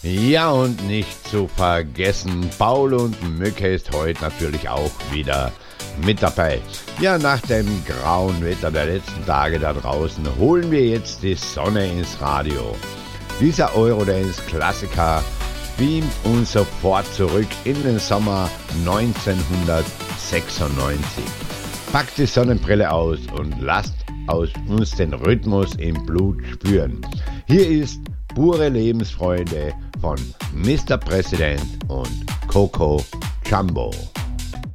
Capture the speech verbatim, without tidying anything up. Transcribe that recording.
Ja, und nicht zu vergessen, Paul und Mücke ist heute natürlich auch wieder mit dabei. Ja, nach dem grauen Wetter der letzten Tage da draußen holen wir jetzt die Sonne ins Radio. Dieser Eurodance-Klassiker beamt uns sofort zurück in den Sommer neunzehnhundertsechsundneunzig. Packt die Sonnenbrille aus und lasst aus uns den Rhythmus im Blut spüren. Hier ist Pure Lebensfreude von Mister President und Coco Jumbo.